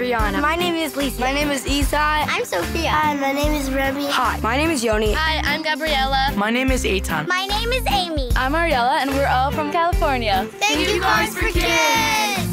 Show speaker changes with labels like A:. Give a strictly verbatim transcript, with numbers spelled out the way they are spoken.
A: Brianna.
B: My name is Lisa.
A: My name is Isai.
C: I'm Sophia. Hi, my name is Remy.
A: Hi, my name is Yoni.
D: Hi, I'm Gabriella.
E: My name is Eitan.
C: My name is Amy.
D: I'm Ariella, and we're all from California.
C: Thank, Thank you, Cars for Kids!